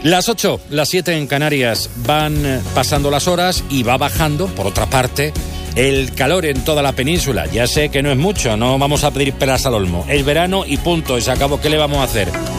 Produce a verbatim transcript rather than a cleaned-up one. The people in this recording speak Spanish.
Las ocho, las siete en Canarias, van pasando las horas y va bajando, por otra parte, el calor en toda la península. Ya sé que no es mucho, no vamos a pedir peras al olmo. Es verano y punto, y se acabó. ¿Qué le vamos a hacer?